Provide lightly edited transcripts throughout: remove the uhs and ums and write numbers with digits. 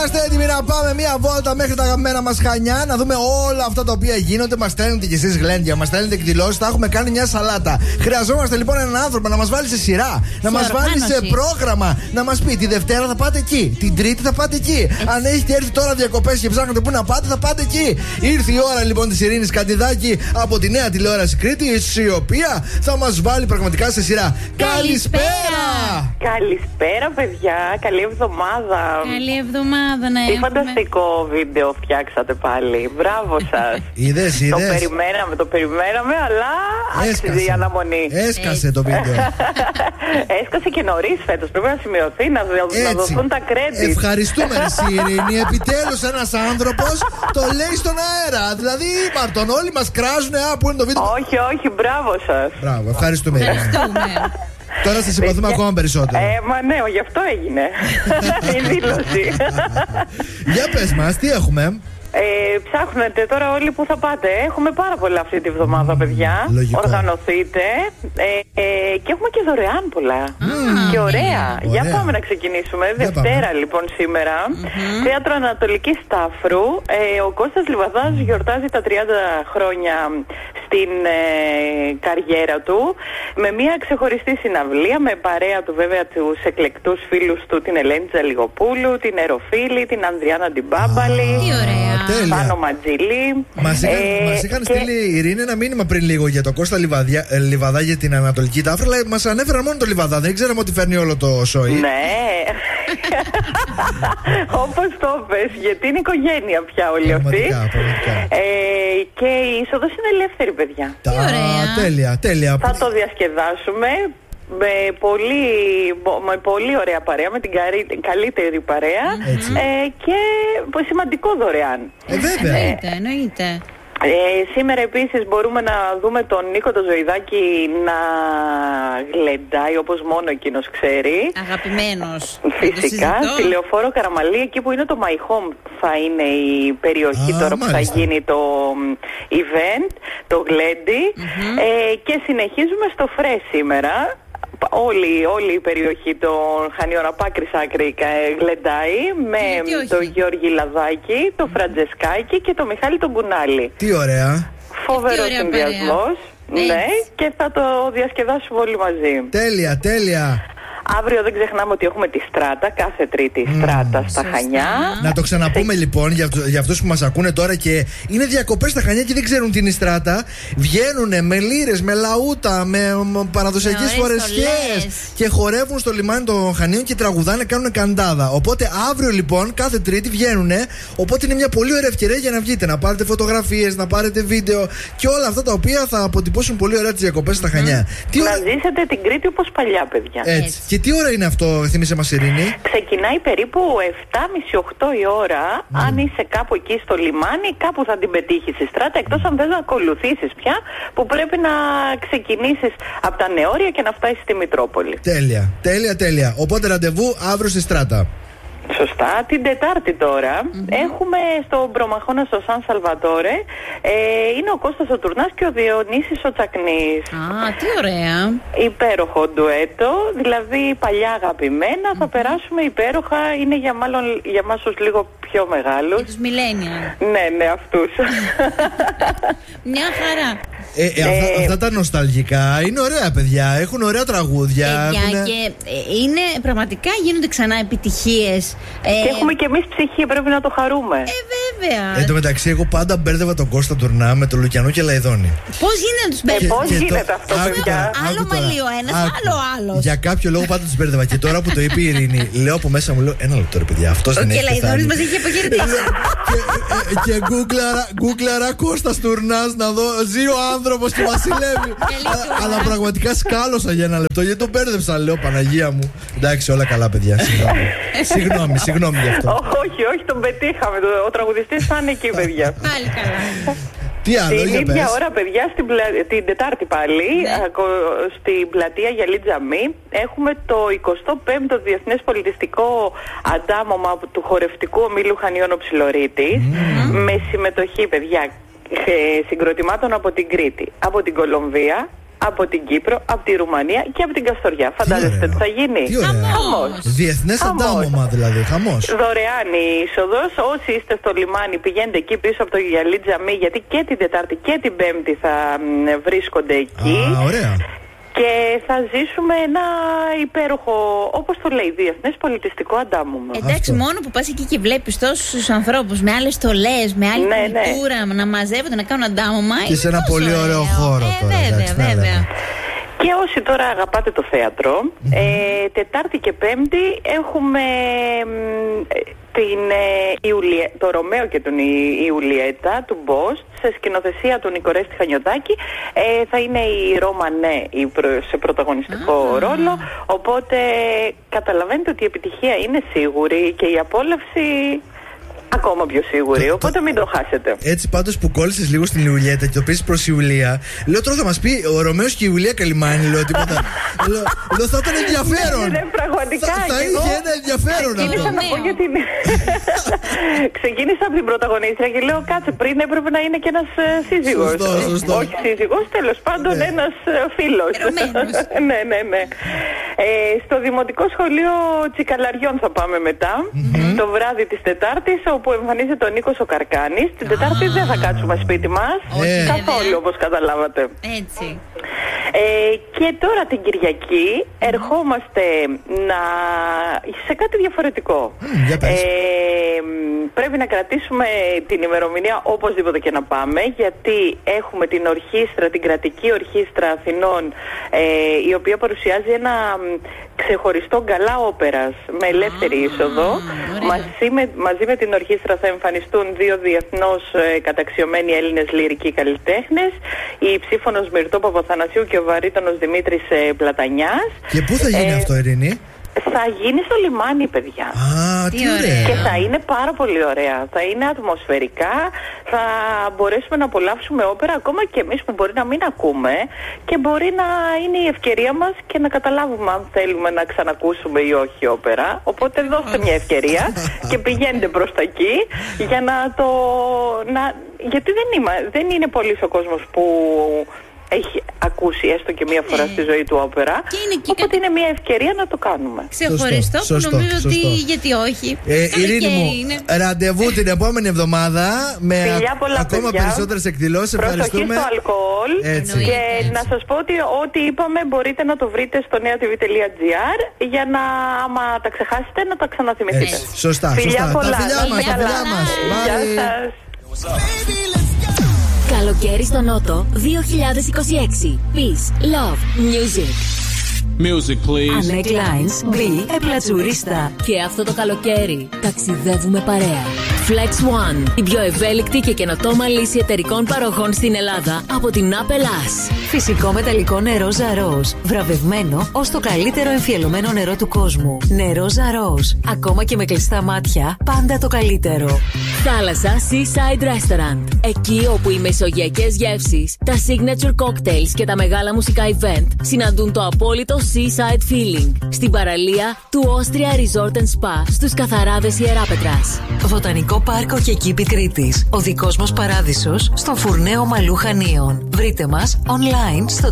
Είμαστε έτοιμοι να πάμε μία βόλτα μέχρι τα αγαπημένα μας Χανιά, να δούμε όλα αυτά τα οποία γίνονται. Μας στέλνετε κι εσείς γλέντια, μας στέλνετε εκδηλώσεις. Θα έχουμε κάνει μια σαλάτα. Χρειαζόμαστε λοιπόν έναν άνθρωπο να μας βάλει σε σειρά, να μας βάλει σε πρόγραμμα, να μας πει τη Δευτέρα θα πάτε εκεί, την Τρίτη θα πάτε εκεί. Αν έχετε έρθει τώρα διακοπές και ψάχνετε πού να πάτε, θα πάτε εκεί. Ήρθε η ώρα λοιπόν της Ειρήνης Καντιδάκη από τη Νέα Τηλεόραση Κρήτης, η οποία θα μας βάλει πραγματικά σε σειρά. Καλησπέρα! Καλησπέρα, παιδιά. Καλή εβδομάδα. Καλή εβδομάδα να έχουμε. Τι φανταστικό βίντεο φτιάξατε πάλι. Μπράβο σας. Είδες. Το περιμέναμε, αλλά άξιζε η αναμονή. Έσκασε το βίντεο. Έσκασε και νωρίς φέτος. Πρέπει να σημειωθεί, να δοθούν τα credit. Ευχαριστούμε, Ειρήνη. Επιτέλους ένας άνθρωπος το λέει στον αέρα. Δηλαδή, Μαρτον, όλοι μας κράζουν. Πού είναι το βίντεο. Όχι, μπράβο σας. Μπράβο, ευχαριστούμε. Τώρα θα συμπαθούμε ακόμα περισσότερο. Μα ναι, γι' αυτό έγινε η δήλωση. Για πες μας, τι έχουμε? Ψάχνετε τώρα όλοι που θα πάτε. Έχουμε πάρα πολλά αυτή τη βδομάδα, παιδιά. Λογικό. Οργανωθείτε. Και έχουμε και δωρεάν πολλά. Και ωραία. Για πάμε να ξεκινήσουμε. Δευτέρα λοιπόν σήμερα. Θέατρο Ανατολική Στάφρου. Ο Κώστας Λιβαδάς γιορτάζει τα 30 χρόνια στην καριέρα του, με μια ξεχωριστή συναυλία, με παρέα του βέβαια τους εκλεκτούς φίλους του, την Ελένη Τζαλιγοπούλου, την Εροφίλη, την Ανδριάνα Ντιμπάμπαλη. Τι ωραία. Πάνο Ματζήλη. Μας είχαν στείλει, Ειρήνη, ένα μήνυμα πριν λίγο για τον Κώστα Λιβαδά για την Ανατολική Τάφρα, αλλά μας ανέφεραν μόνο τον Λιβαδά. Δεν ξέραμε ότι φέρνει όλο το σόι. Ναι. Όπως το πες, γιατί είναι οικογένεια πια όλοι αυτοί. Και η είσοδος είναι ελεύθερη, παιδιά. Τέλεια. Θα το διασκεδάσουμε με πολύ ωραία παρέα, με την καλύτερη παρέα, και σημαντικό δωρεάν. Βέβαια. Εννοείται. Σήμερα επίσης μπορούμε να δούμε τον Νίκο το Ζωηδάκη να γλεντάει όπως μόνο εκείνος ξέρει. Αγαπημένος. Φυσικά, στη Λεωφόρο Καραμαλή, εκεί που είναι το My Home θα είναι η περιοχή τώρα που θα γίνει το event, το γλέντι. Και συνεχίζουμε στο Φρέ σήμερα. Όλη η περιοχή των Χανίων από άκρη σ' άκρη γλεντάει, με το Γιώργη Λαδάκη, το Φραντζεσκάκη και το Μιχάλη τον Κουνάλη. Τι ωραία. Φοβερός συνδυασμός. Ναι, και θα το διασκεδάσουμε όλοι μαζί. Τέλεια. Αύριο δεν ξεχνάμε ότι έχουμε τη Στράτα, κάθε Τρίτη Στράτα στα Χανιά. Να το ξαναπούμε λοιπόν για αυτούς που μας ακούνε τώρα και είναι διακοπές στα Χανιά και δεν ξέρουν τι είναι η Στράτα. Βγαίνουνε με λύρες, με λαούτα, με παραδοσιακές φορεσιές και χορεύουν στο λιμάνι των Χανίων και τραγουδάνε, κάνουν καντάδα. Οπότε αύριο λοιπόν, κάθε Τρίτη βγαίνουνε. Οπότε είναι μια πολύ ωραία ευκαιρία για να βγείτε, να πάρετε φωτογραφίες, να πάρετε βίντεο και όλα αυτά τα οποία θα αποτυπώσουν πολύ ωραία τις διακοπές στα Χανιά. Να ζήσετε την Κρήτη όπως παλιά, παιδιά. Έτσι. Και τι ώρα είναι αυτό, θύμισε μας, Ειρήνη? Ξεκινάει περίπου 7.30-8 η ώρα. Αν είσαι κάπου εκεί στο λιμάνι, κάπου θα την πετύχεις η Στράτα. Εκτός αν θες να ακολουθήσεις πια, που πρέπει να ξεκινήσεις από τα Νεόρια και να φτάσεις στη Μητρόπολη. Τέλεια. Οπότε ραντεβού αύριο στη Στράτα. Σωστά. Την Τετάρτη τώρα έχουμε στον Προμαχώνα στο Σαν Σαλβατόρε, είναι ο Κώστας ο Τουρνάς και ο Διονύσης ο Τσακνής. Τι ωραία. Υπέροχο ντουέτο, δηλαδή παλιά αγαπημένα. Θα περάσουμε υπέροχα. Είναι για μας ως λίγο πιο μεγάλους. Για τους millennials. Ναι, αυτούς. Μια χαρά. Αυτά τα νοσταλγικά είναι ωραία, παιδιά. Έχουν ωραία τραγούδια. Και είναι πραγματικά, γίνονται ξανά επιτυχίες. Και έχουμε και εμείς ψυχή, πρέπει να το χαρούμε. Βέβαια. Εν τω μεταξύ, εγώ πάντα μπέρδευα τον Κώστα Τουρνά με τον Λουκιανό και Λαϊδόνη. Πώς γίνεται να τους μπέρδευα? Πώς γίνεται αυτό, παιδιά? Άλλο μαλλί ο ένας, άλλο άλλος. Για κάποιο λόγο πάντα τους μπέρδευα. Και τώρα που το είπε η Ειρήνη, λέω από μέσα μου, ένα λεπτό ρε παιδιά, αυτός δεν έχει πεθάνει. Και Λαϊδόνης μας είχε αποχαιρετήσει. Και γκούγκλαρα Κώστας Τουρνάς να δω, ζει ο άνθρωπος και βασιλεύει. Αλλά πραγματικά σκάλωσα για ένα λεπτό, γιατί τον μπέρδεψα, λέω, Παναγία μου. Εντάξει, όλα καλά, παιδιά. Συγγνώμη γι' αυτό. Όχι, τον πετύχαμε. Ο τραγουδιστής θα είναι εκεί, παιδιά. Πάλι καλά. Την ίδια ώρα, παιδιά, την Τετάρτη πάλι, στην πλατεία Γιαλή Τζαμί, έχουμε το 25ο Διεθνές Πολιτιστικό Αντάμωμα του Χορευτικού Ομίλου Χανίων ο Ψιλορίτης, με συμμετοχή, παιδιά, συγκροτημάτων από την Κρήτη, από την Κολομβία, από την Κύπρο, από τη Ρουμανία και από την Καστοριά. Φαντάζεστε τι θα γίνει? Χαμός. Διεθνές αντάμωμα δηλαδή. Χαμός. Δωρεάν η είσοδος. Όσοι είστε στο λιμάνι, πηγαίνετε εκεί πίσω από το Γιαλί Τζαμί, γιατί και την Τετάρτη και την Πέμπτη θα βρίσκονται εκεί. Ωραία. Και θα ζήσουμε ένα υπέροχο, όπως το λέει, διεθνές πολιτιστικό αντάμωμα. Εντάξει, μόνο που πας εκεί και βλέπεις τόσους ανθρώπους με άλλες στολές, με άλλη κουλτούρα, να μαζεύονται, να κάνουν αντάμωμα. Και σε ένα πολύ ωραίο χώρο τώρα. Βέβαια. Και όσοι τώρα αγαπάτε το θέατρο, Τετάρτη και Πέμπτη έχουμε το Ρωμαίο και τον Ιουλιέτα του Μπόστ σε σκηνοθεσία του Νικορέστη Χανιωτάκη. Θα είναι η Ρωμανέ σε πρωταγωνιστικό ρόλο, οπότε καταλαβαίνετε ότι η επιτυχία είναι σίγουρη και η απόλαυση ακόμα πιο σίγουρη, οπότε μην το χάσετε. Έτσι πάντως που κόλλησες λίγο στην Ιουλιέτα και το πεις προς Ιουλία, λέω τώρα θα μας πει ο Ρωμαίος και η Ιουλία Καλιμάνη, λέω τίποτα. Λέω θα ήταν ενδιαφέρον. Ναι, πραγματικά. Θα είχε ένα ενδιαφέρον αυτό. Ξεκίνησα να πω γιατί. Ξεκίνησα από την πρωταγωνίστρια και λέω κάτσε, πριν έπρεπε να είναι και ένας σύζυγος. Σωστό. Όχι σύζυγος, τέλος πάντων ένας φίλος. Ναι. Στο Δημοτικό Σχολείο Τσικαλαριών θα πάμε μετά, το βράδυ της Τετάρτης, όπου εμφανίζεται ο Νίκος ο Καρκάνης. Την Τετάρτη δεν θα κάτσουμε σπίτι μας καθόλου, όπως καταλάβατε. Έτσι. Και τώρα την Κυριακή ερχόμαστε σε κάτι διαφορετικό. Πρέπει να κρατήσουμε την ημερομηνία οπωσδήποτε και να πάμε, γιατί έχουμε την ορχήστρα, την κρατική ορχήστρα Αθηνών, η οποία παρουσιάζει ένα ξεχωριστό γκαλά όπερας με ελεύθερη είσοδο. Μαζί με την ορχήστρα θα εμφανιστούν δύο διεθνώς καταξιωμένοι Έλληνες λυρικοί καλλιτέχνες, η ψήφωνος Μυρτώ Παπαθανασίου και ο βαρύτονος Δημήτρης Πλατανιάς. Και πού θα γίνει αυτό, Ειρήνη? Θα γίνει στο λιμάνι, παιδιά. Τι ωραία. Και θα είναι πάρα πολύ ωραία. Θα είναι ατμοσφαιρικά. Θα μπορέσουμε να απολαύσουμε όπερα ακόμα και εμείς που μπορεί να μην ακούμε, και μπορεί να είναι η ευκαιρία μας και να καταλάβουμε αν θέλουμε να ξανακούσουμε ή όχι όπερα. Οπότε δώστε μια ευκαιρία και πηγαίνετε προς τα εκεί για γιατί δεν είναι πολύς ο κόσμος που έχει ακούσει έστω και μία φορά στη ζωή του όπερα. Οπότε είναι μια ευκαιρία να το κάνουμε. Ξεχωριστό που νομίζω ότι γιατί όχι. Ειρήνη μου, ραντεβού την επόμενη εβδομάδα με ακόμα περισσότερες εκδηλώσεις. Ευχαριστούμε. Προσοχή στο αλκοόλ. Και να σας πω ότι ό,τι είπαμε μπορείτε να το βρείτε στο neatv.gr για να, άμα τα ξεχάσετε, να τα ξαναθυμηθείτε. Σωστά. Φιλιά πολλά. Φιλιά μας. Γεια σας. Καλοκαίρι στο Νότο 2026. Peace, love, music. Music, please. Ανέ Κλάινς, μπει, επλατσουρίστα. Και αυτό το καλοκαίρι ταξιδεύουμε παρέα. Flex One, η πιο ευέλικτη και καινοτόμα λύση εταιρικών παροχών στην Ελλάδα από την Apple As. Φυσικό μεταλλικό νερό Ζαρός, βραβευμένο ως το καλύτερο εμφιαλωμένο νερό του κόσμου. Νερό Ζαρός, ακόμα και με κλειστά μάτια, πάντα το καλύτερο. Θάλασσα Seaside Restaurant, εκεί όπου οι μεσογειακές γεύσεις, τα signature cocktails και τα μεγάλα μουσικά event συναντούν το απόλυτο Seaside Feeling. Στην παραλία του Austria Resort and Spa στους Καθαράδες Ιεράπετρας. Βοτανικό Πάρκο και Κήπη Κρήτης. Ο δικός μας παράδεισος στο Φουρνέο Μαλού Χανίων. Βρείτε μας online στο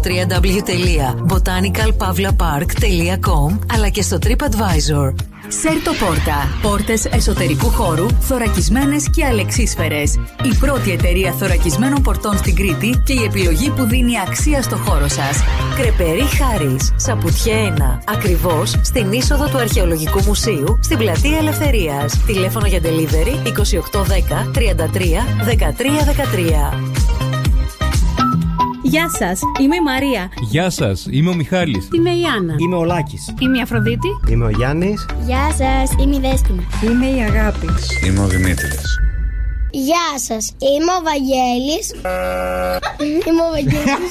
www.botanicalpavlapark.com αλλά και στο TripAdvisor. Σέρτο Πόρτα. Πόρτες εσωτερικού χώρου, θωρακισμένες και αλεξίσφαιρες. Η πρώτη εταιρεία θωρακισμένων πορτών στην Κρήτη και η επιλογή που δίνει αξία στο χώρο σας. Κρεπερί Χάρης, Σαπουτιέ 1. Ακριβώς στην είσοδο του Αρχαιολογικού Μουσείου, στην Πλατεία Ελευθερίας. Τηλέφωνο για delivery 2810 33 13 13. Γεια σας, είμαι η Μαρία. Γεια σας, είμαι ο Μιχάλης. Είμαι η Άννα. Είμαι ο Λάκης. Είμαι η Αφροδίτη. Είμαι ο Γιάννης. Γεια σας, είμαι η Δέσποινα. Είμαι η Αγάπη. Είμαι ο Δημήτρης. Γεια σας, είμαι ο Βαγγέλης. Είμαι ο Βαγγέλης.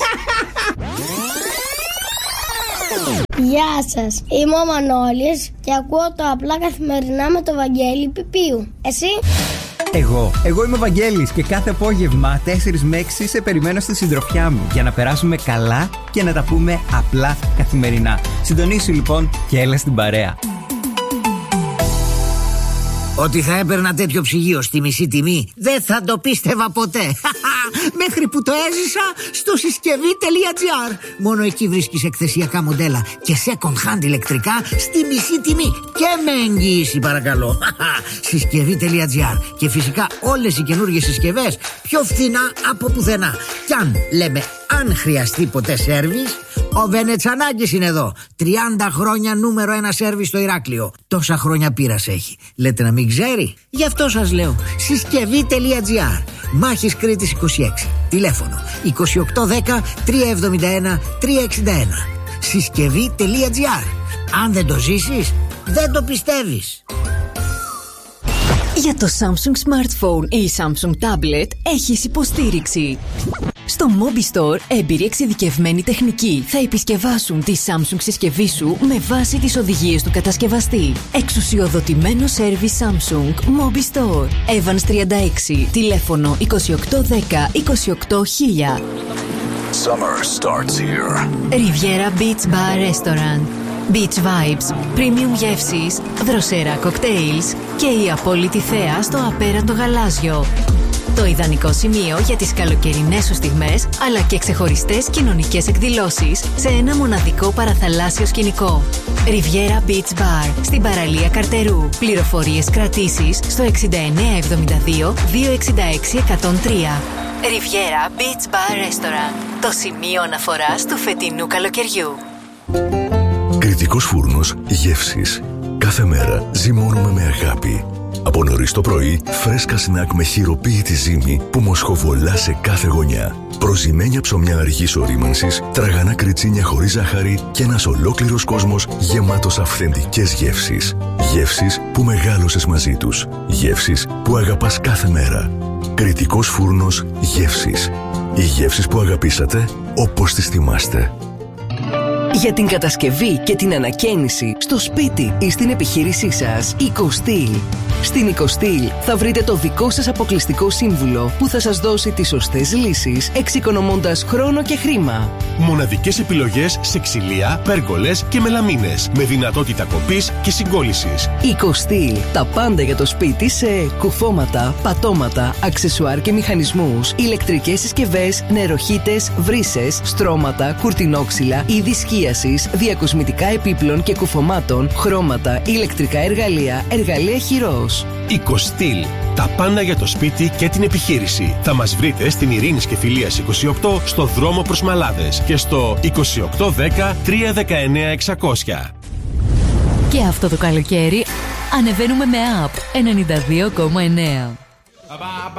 Γεια σας, είμαι ο Μανώλης και ακούω το απλά καθημερινά με το Βαγγέλη Πιπίου. Εσύ? Εγώ είμαι ο Βαγγέλης και κάθε απόγευμα 4 με 6 σε περιμένω στη συντροφιά μου για να περάσουμε καλά και να τα πούμε απλά καθημερινά. Συντονίσου λοιπόν και έλα στην παρέα. Ότι θα έπαιρνα τέτοιο ψυγείο στη μισή τιμή δεν θα το πίστευα ποτέ. Μέχρι που το έζησα στο συσκευή.gr. Μόνο εκεί βρίσκεις εκθεσιακά μοντέλα και second hand ηλεκτρικά στη μισή τιμή και με εγγύηση, παρακαλώ. Συσκευή.gr. Και φυσικά όλες οι καινούργιες συσκευές πιο φθηνά από πουθενά. Κι αν λέμε αν χρειαστεί ποτέ σέρβις, ο Βενετσανάκης είναι εδώ. 30 χρόνια νούμερο 1 σέρβις στο Ηράκλειο. Τόσα χρόνια πείρας έχει. Λέτε να μην ξέρει? Γι' αυτό σας λέω. Συσκευή.gr. Μάχης Κρήτης 26. Τηλέφωνο 2810 371 361. Συσκευή.gr. Αν δεν το ζήσεις, δεν το πιστεύεις. Για το Samsung Smartphone ή Samsung Tablet έχεις υποστήριξη. Στο Mobi Store, έμπειροι εξειδικευμένοι τεχνικοί θα επισκευάσουν τη Samsung συσκευή σου με βάση τις οδηγίες του κατασκευαστή. Εξουσιοδοτημένο σέρβις Samsung Mobi Store. Evans 36, τηλέφωνο 2810 28000. Summer starts here. Riviera Beach Bar Restaurant. Beach Vibes, premium γεύσεις, δροσερά κοκτέιλς και η απόλυτη θέα στο απέραντο γαλάζιο. Το ιδανικό σημείο για τις καλοκαιρινές σου στιγμές, αλλά και ξεχωριστές κοινωνικές εκδηλώσεις σε ένα μοναδικό παραθαλάσσιο σκηνικό. Riviera Beach Bar, στην παραλία Καρτερού. Πληροφορίες κρατήσεις στο 6972 266 103. Riviera Beach Bar Restaurant, το σημείο αναφοράς του φετινού καλοκαιριού. Κρητικός φούρνος γεύσης. Κάθε μέρα ζυμώνουμε με αγάπη. Από νωρίς το πρωί, φρέσκα σνακ με χειροποίητη ζύμη που μοσχοβολά σε κάθε γωνιά. Προζυμένια ψωμιά αργής ορίμανσης, τραγανά κριτσίνια χωρίς ζάχαρη και ένας ολόκληρος κόσμος γεμάτος αυθεντικές γεύσεις. Γεύσεις που μεγάλωσες μαζί τους. Γεύσεις που αγαπάς κάθε μέρα. Κρητικός φούρνος γεύσης. Οι γεύσεις που αγαπήσατε όπως τις θυμάστε. Για την κατασκευή και την ανακαίνιση στο σπίτι ή στην επιχείρησή σας, EcoSteel. Στην EcoSteel θα βρείτε το δικό σας αποκλειστικό σύμβουλο που θα σας δώσει τις σωστές λύσεις, εξοικονομώντας χρόνο και χρήμα. Μοναδικές επιλογές σε ξυλία, πέργολες και μελαμίνες, με δυνατότητα κοπής και συγκόλλησης. EcoSteel. Τα πάντα για το σπίτι σε κουφώματα, πατώματα, αξεσουάρ και μηχανισμούς, ηλεκτρικές συσκευές, νεροχύτες, βρύσες, στρώματα, κουρτινόξυλα, είδη σκίασης, διακοσμητικά επίπλων και κουφωμάτων, χρώματα, ηλεκτρικά εργαλεία, εργαλεία χειρός. EcoSteel. Τα πάντα για το σπίτι και την επιχείρηση. Θα μας βρείτε στην Ειρήνης και Φιλίας 28 στο δρόμο προς Μαλάδες και στο 2810 319 600. Και αυτό το καλοκαίρι ανεβαίνουμε με app 92,9.